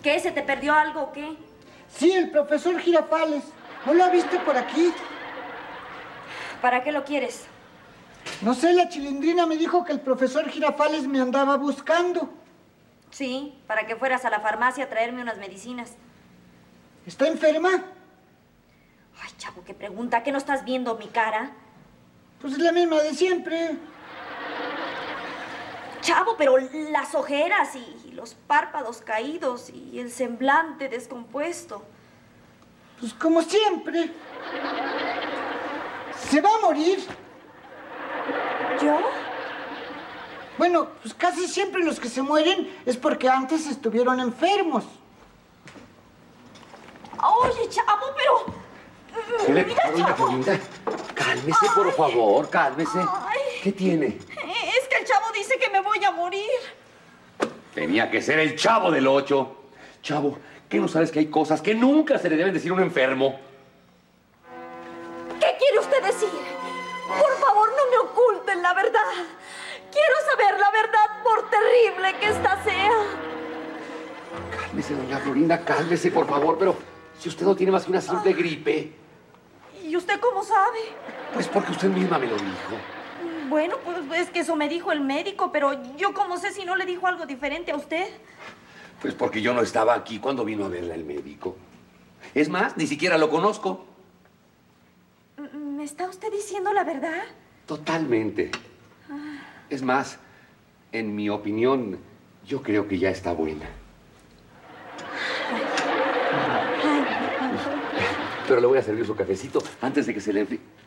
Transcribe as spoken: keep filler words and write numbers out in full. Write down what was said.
¿Qué? ¿Se te perdió algo o qué? Sí, el profesor Girafales. ¿No lo viste por aquí? ¿Para qué lo quieres? No sé, la Chilindrina me dijo que el profesor Girafales me andaba buscando. Sí, para que fueras a la farmacia a traerme unas medicinas. ¿Está enferma? Ay, chavo, qué pregunta. ¿Qué no estás viendo mi cara? Pues es la misma de siempre. Chavo, pero las ojeras y, y los párpados caídos y el semblante descompuesto. Pues como siempre. ¿Se va a morir? ¿Yo? Bueno, pues casi siempre los que se mueren es porque antes estuvieron enfermos. Oye, chavo, pero... ¿Qué le Mira, pasa, doña Florinda? Cálmese, Ay. por favor, cálmese. Ay. ¿Qué tiene? Es que el chavo dice que me voy a morir. Tenía que ser el Chavo del Ocho. Chavo, ¿qué no sabes que hay cosas que nunca se le deben decir a un enfermo? ¿Qué quiere usted decir? Por favor, no me oculten la verdad. Quiero saber la verdad, por terrible que ésta sea. Cálmese, doña Florinda, cálmese, por favor, pero si usted no tiene más que una simple gripe. ¿Y usted cómo sabe? Pues porque usted misma me lo dijo. Bueno, pues es que eso me dijo el médico, pero yo cómo sé si no le dijo algo diferente a usted. Pues porque yo no estaba aquí cuando vino a verla el médico. Es más, ni siquiera lo conozco. ¿Me está usted diciendo la verdad? Totalmente. Es más, en mi opinión, yo creo que ya está buena. Pero le voy a servir su cafecito antes de que se le enfríe.